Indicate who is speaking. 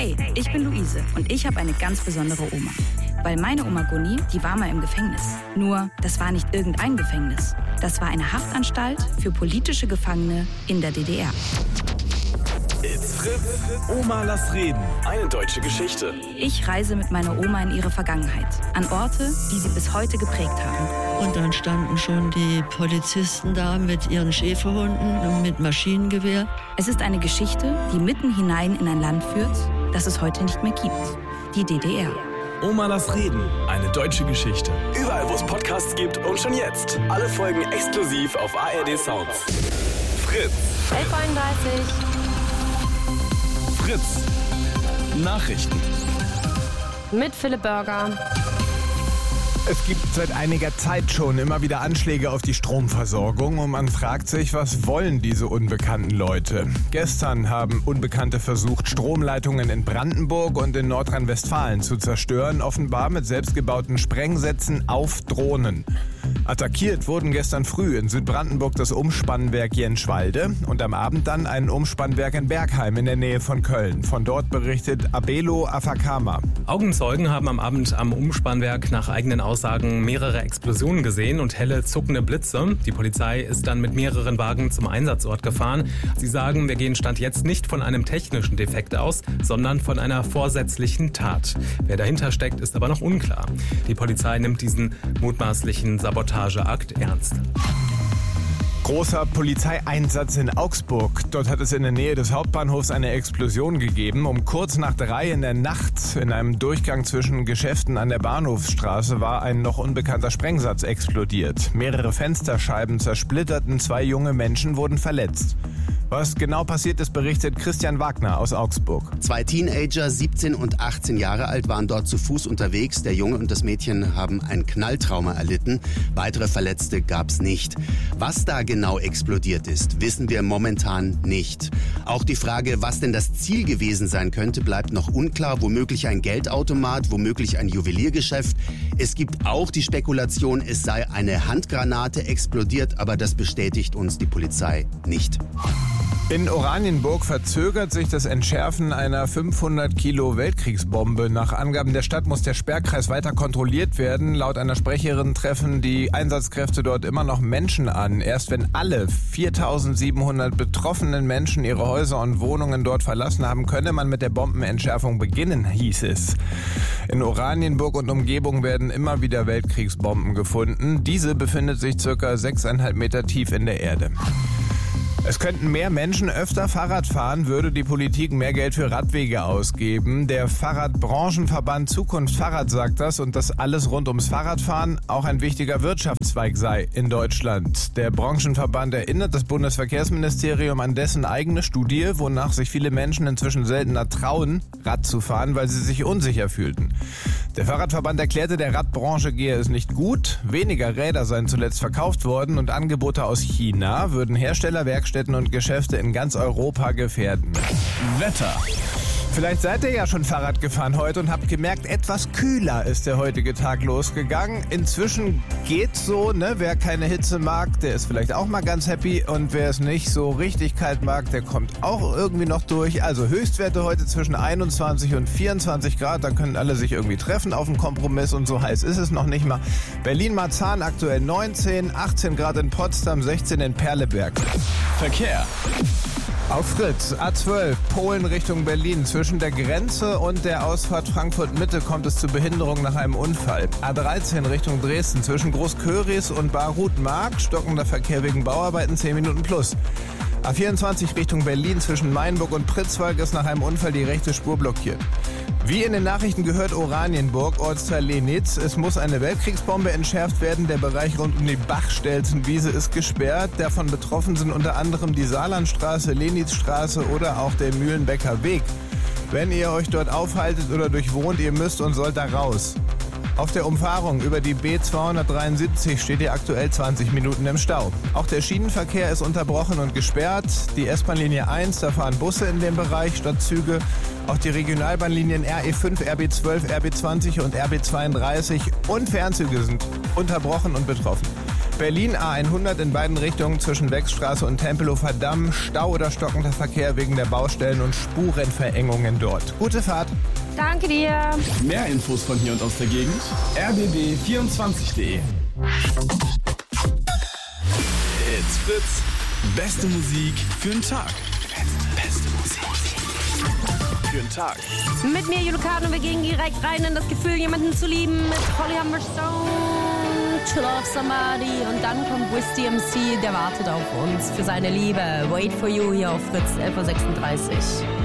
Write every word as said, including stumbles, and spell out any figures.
Speaker 1: Hey, ich bin Luise und ich habe eine ganz besondere Oma. Weil meine Oma Gunni, die war mal im Gefängnis. Nur, das war nicht irgendein Gefängnis. Das war eine Haftanstalt für politische Gefangene in der D D R.
Speaker 2: It's Fritz. Oma, lass reden. Eine deutsche Geschichte.
Speaker 1: Ich reise mit meiner Oma in ihre Vergangenheit. An Orte, die sie bis heute geprägt haben.
Speaker 3: Und dann standen schon die Polizisten da mit ihren Schäferhunden und mit Maschinengewehr.
Speaker 1: Es ist eine Geschichte, die mitten hinein in ein Land führt, das es heute nicht mehr gibt. Die D D R.
Speaker 2: Oma, lass reden. Eine deutsche Geschichte. Überall, wo es Podcasts gibt und schon jetzt. Alle Folgen exklusiv auf A R D Sounds. Fritz.
Speaker 4: elf Uhr einunddreißig.
Speaker 2: Fritz. Nachrichten.
Speaker 4: Mit Philipp Burger.
Speaker 5: Es gibt seit einiger Zeit schon immer wieder Anschläge auf die Stromversorgung und man fragt sich, was wollen diese unbekannten Leute? Gestern haben Unbekannte versucht, Stromleitungen in Brandenburg und in Nordrhein-Westfalen zu zerstören, offenbar mit selbstgebauten Sprengsätzen auf Drohnen. Attackiert wurden gestern früh in Südbrandenburg das Umspannwerk Jenschwalde und am Abend dann ein Umspannwerk in Bergheim in der Nähe von Köln. Von dort berichtet Abelo Afakama.
Speaker 6: Augenzeugen haben am Abend am Umspannwerk nach eigenen Aussagen mehrere Explosionen gesehen und helle zuckende Blitze. Die Polizei ist dann mit mehreren Wagen zum Einsatzort gefahren. Sie sagen, wir gehen Stand jetzt nicht von einem technischen Defekt aus, sondern von einer vorsätzlichen Tat. Wer dahinter steckt, ist aber noch unklar. Die Polizei nimmt diesen mutmaßlichen Sabotageakt ernst.
Speaker 5: Großer Polizeieinsatz in Augsburg. Dort hat es in der Nähe des Hauptbahnhofs eine Explosion gegeben. Um kurz nach drei in der Nacht in einem Durchgang zwischen Geschäften an der Bahnhofsstraße war ein noch unbekannter Sprengsatz explodiert. Mehrere Fensterscheiben zersplitterten, zwei junge Menschen wurden verletzt. Was genau passiert ist, berichtet Christian Wagner aus Augsburg.
Speaker 7: Zwei Teenager, siebzehn und achtzehn Jahre alt, waren dort zu Fuß unterwegs. Der Junge und das Mädchen haben ein Knalltrauma erlitten. Weitere Verletzte gab's nicht. Was da genau explodiert ist, wissen wir momentan nicht. Auch die Frage, was denn das Ziel gewesen sein könnte, bleibt noch unklar. Womöglich ein Geldautomat, womöglich ein Juweliergeschäft. Es gibt auch die Spekulation, es sei eine Handgranate explodiert, aber das bestätigt uns die Polizei nicht.
Speaker 5: In Oranienburg verzögert sich das Entschärfen einer fünfhundert Kilo Weltkriegsbombe. Nach Angaben der Stadt muss der Sperrkreis weiter kontrolliert werden. Laut einer Sprecherin treffen die Einsatzkräfte dort immer noch Menschen an. Erst wenn alle viertausendsiebenhundert betroffenen Menschen ihre Häuser und Wohnungen dort verlassen haben, könne man mit der Bombenentschärfung beginnen, hieß es. In Oranienburg und Umgebung werden immer wieder Weltkriegsbomben gefunden. Diese befindet sich circa sechseinhalb Meter tief in der Erde. Es könnten mehr Menschen öfter Fahrrad fahren, würde die Politik mehr Geld für Radwege ausgeben. Der Fahrradbranchenverband Zukunft Fahrrad sagt das und dass alles rund ums Fahrradfahren auch ein wichtiger Wirtschaftszweig sei in Deutschland. Der Branchenverband erinnert das Bundesverkehrsministerium an dessen eigene Studie, wonach sich viele Menschen inzwischen seltener trauen, Rad zu fahren, weil sie sich unsicher fühlten. Der Fahrradverband erklärte, der Radbranche gehe es nicht gut. Weniger Räder seien zuletzt verkauft worden und Angebote aus China würden Hersteller, Werkstätten und Geschäfte in ganz Europa gefährden.
Speaker 2: Wetter.
Speaker 5: Vielleicht seid ihr ja schon Fahrrad gefahren heute und habt gemerkt, etwas kühler ist der heutige Tag losgegangen. Inzwischen geht's so, ne? Wer keine Hitze mag, der ist vielleicht auch mal ganz happy. Und wer es nicht so richtig kalt mag, der kommt auch irgendwie noch durch. Also Höchstwerte heute zwischen einundzwanzig und vierundzwanzig Grad. Da können alle sich irgendwie treffen auf einen Kompromiss und so heiß ist es noch nicht mal. Berlin-Marzahn aktuell neunzehn, achtzehn Grad in Potsdam, sechzehn in Perleberg.
Speaker 2: Verkehr.
Speaker 5: Auf Fritz, A zwölf, Polen Richtung Berlin. Zwischen der Grenze und der Ausfahrt Frankfurt-Mitte kommt es zu Behinderung nach einem Unfall. A dreizehn Richtung Dresden. Zwischen Großköris und Barut-Mark stockender Verkehr wegen Bauarbeiten zehn Minuten plus. A vierundzwanzig Richtung Berlin. Zwischen Mainburg und Pritzwalk ist nach einem Unfall die rechte Spur blockiert. Wie in den Nachrichten gehört Oranienburg, Ortsteil Lenitz. Es muss eine Weltkriegsbombe entschärft werden. Der Bereich rund um die Bachstelzenwiese ist gesperrt. Davon betroffen sind unter anderem die Saarlandstraße, Lenitzstraße oder auch der Mühlenbecker Weg. Wenn ihr euch dort aufhaltet oder durchwohnt, ihr müsst und sollt da raus. Auf der Umfahrung über die B zweihundertdreiundsiebzig steht ihr aktuell zwanzig Minuten im Stau. Auch der Schienenverkehr ist unterbrochen und gesperrt. Die S-Bahn-Linie eins, da fahren Busse in dem Bereich statt Züge. Auch die Regionalbahnlinien R E fünf, R B zwölf, R B zwanzig und R B zweiunddreißig und Fernzüge sind unterbrochen und betroffen. Berlin A hundert in beiden Richtungen zwischen Wechsstraße und Tempelhofer Damm. Stau oder stockender Verkehr wegen der Baustellen und Spurenverengungen dort. Gute Fahrt.
Speaker 4: Danke dir.
Speaker 2: Mehr Infos von hier und aus der Gegend. r b b vierundzwanzig punkt d e. It's Fritz. Beste Musik für den Tag. Beste Musik für den Tag.
Speaker 4: Mit mir, Julukano, und wir gehen direkt rein in das Gefühl, jemanden zu lieben. Mit Holly Humberstone, To Love Somebody. Und dann kommt Wiz D M C, der wartet auf uns für seine Liebe. Wait for You hier auf Fritz, elf Uhr sechsunddreißig.